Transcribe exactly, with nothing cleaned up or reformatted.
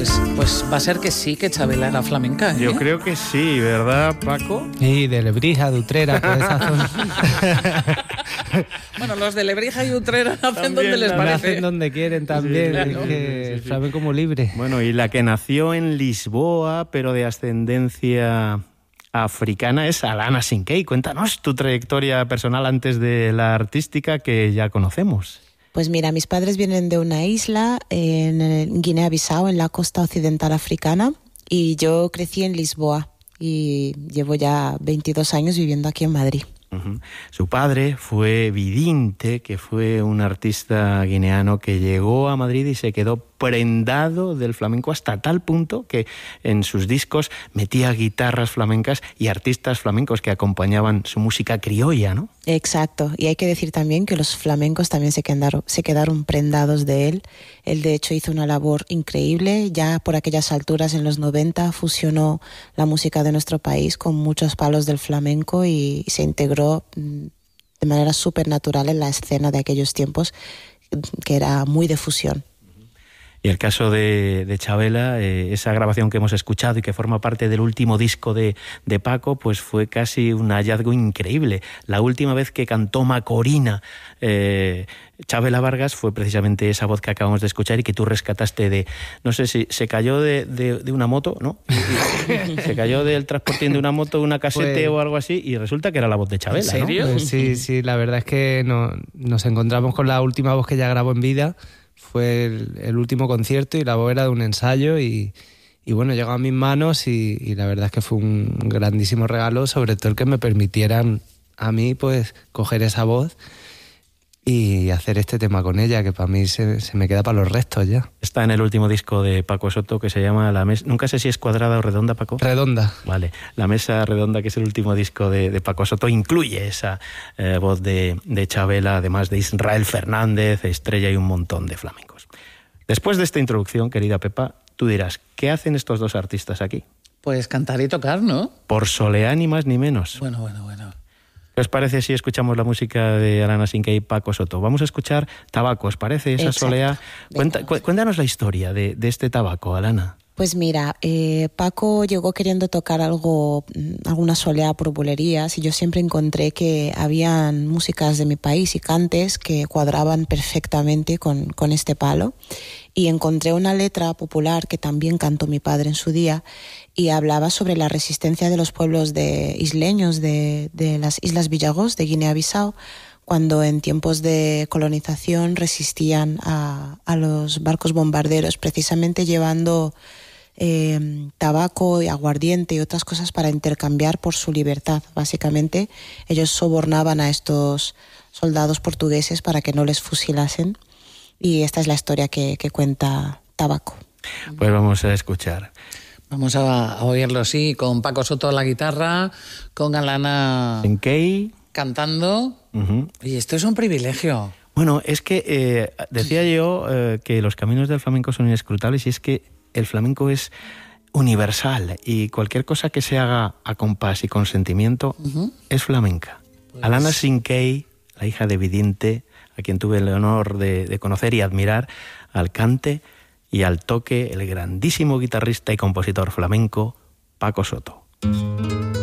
Pues, pues va a ser que sí, que Chabela era flamenca, ¿eh? Yo creo que sí, ¿verdad, Paco? Y de Lebrija, de Utrera, toda esa zona. Bueno, los de Lebrija y Utrera hacen También donde les la- parece. Hacen donde quieren también, Sí, es claro. que Sí, sí, el sí. flamenco muy libre. Bueno, y la que nació en Lisboa, pero de ascendencia africana, es Alana Sinkey. Cuéntanos tu trayectoria personal antes de la artística que ya conocemos. Pues mira, mis padres vienen de una isla en Guinea-Bissau, en la costa occidental africana, y yo crecí en Lisboa y llevo ya veintidós años viviendo aquí en Madrid. Uh-huh. Su padre fue Vidinte, que fue un artista guineano que llegó a Madrid y se quedó prendado del flamenco hasta tal punto que en sus discos metía guitarras flamencas y artistas flamencos que acompañaban su música criolla, ¿no? Exacto, y hay que decir también que los flamencos también se quedaron, se quedaron prendados de él. Él de hecho hizo una labor increíble, ya por aquellas alturas en los noventa fusionó la música de nuestro país con muchos palos del flamenco y se integró mm, de manera súper natural en la escena de aquellos tiempos, que era muy de fusión. Y el caso de, de Chabela, eh, esa grabación que hemos escuchado y que forma parte del último disco de, de Paco, pues fue casi un hallazgo increíble. La última vez que cantó Macorina eh, Chabela Vargas fue precisamente esa voz que acabamos de escuchar y que tú rescataste de, no sé si se cayó de, de, de una moto, ¿no? Se cayó del transportín de una moto, una casete Pues, o algo así, y resulta que era la voz de Chabela, ¿En serio? ¿no? Pues sí, sí, la verdad es que no, nos encontramos con la última voz que ella grabó en vida. Fue el, el último concierto y la voz era de un ensayo y, y bueno, llegó a mis manos y, y la verdad es que fue un grandísimo regalo, sobre todo el que me permitieran a mí pues coger esa voz y hacer este tema con ella, que para mí se, se me queda para los restos ya. Está en el último disco de Paco Soto que se llama La Mesa. Nunca sé si es cuadrada o redonda, Paco. Redonda. Vale, La Mesa Redonda, que es el último disco de, de Paco Soto, incluye esa eh, voz de, de Chabela, además de Israel Fernández, Estrella y un montón de flamencos. Después de esta introducción, querida Pepa, tú dirás, ¿qué hacen estos dos artistas aquí? Pues cantar y tocar, ¿no? Por soleá ni más ni menos. Bueno, bueno, bueno. ¿Qué os parece si escuchamos la música de Alana Sinkey y Paco Soto? Vamos a escuchar Tabaco, ¿os parece esa Exacto. soleá? Cuenta, Venga. cu- cuéntanos la historia de, de este tabaco, Alana. Pues mira, eh, Paco llegó queriendo tocar algo, mm, alguna soleá por bulerías, y yo siempre encontré que habían músicas de mi país y cantes que cuadraban perfectamente con, con este palo. Y encontré una letra popular que también cantó mi padre en su día y hablaba sobre la resistencia de los pueblos de isleños de, de las Islas Villagós de Guinea-Bissau, cuando en tiempos de colonización resistían a, a los barcos bombarderos, precisamente llevando eh, tabaco y aguardiente y otras cosas para intercambiar por su libertad. Básicamente ellos sobornaban a estos soldados portugueses para que no les fusilasen, y esta es la historia que, que cuenta Tabaco. Pues vamos a escuchar. Vamos a, a oírlo, sí, con Paco Soto a la guitarra, con Alana Sinkey. cantando. Uh-huh. Y esto es un privilegio. Bueno, es que eh, decía yo eh, que los caminos del flamenco son inescrutables, y es que el flamenco es universal y cualquier cosa que se haga a compás y con sentimiento Uh-huh. es flamenca. Pues... Alana Sinkey, la hija de Vidinte, a quien tuve el honor de, de conocer y admirar, al cante y al toque el grandísimo guitarrista y compositor flamenco Paco Soto.